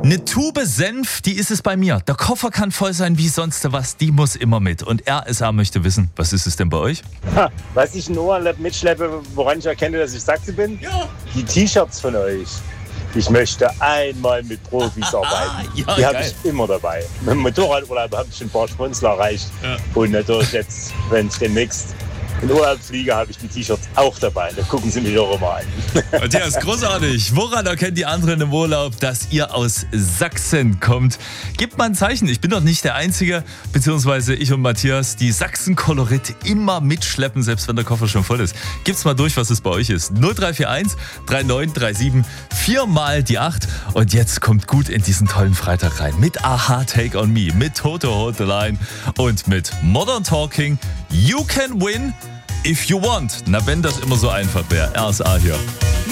Eine Tube Senf, die ist es bei mir. Der Koffer kann voll sein wie sonst was, die muss immer mit. Und RSA möchte wissen, was ist es denn bei euch? Was ich in Urlaub mitschleppe, woran ich erkenne, dass ich Sachse bin? Ja. Die T-Shirts von euch. Ich möchte einmal mit Profis arbeiten. Ja, die habe geil. ich immer dabei. Mit dem Motorradurlaub habe ich schon ein paar Sponsor erreicht. Ja. Und natürlich jetzt, wenn ich demnächst in Urlaub fliege, habe ich die T-Shirts auch dabei. Da gucken sie mich auch immer an. Matthias, großartig. Woran erkennen die anderen im Urlaub, dass ihr aus Sachsen kommt? Gebt mal ein Zeichen. Ich bin doch nicht der Einzige, beziehungsweise ich und Matthias, die Sachsen-Kolorit immer mitschleppen, selbst wenn der Koffer schon voll ist. Gibt's mal durch, was es bei euch ist. 0341 3937 4 mal die 8. Und jetzt kommt gut in diesen tollen Freitag rein. Mit Aha Take on Me, mit Toto Hold the Line und mit Modern Talking. You can win if you want. Na, wenn das immer so einfach wäre. RSA hier.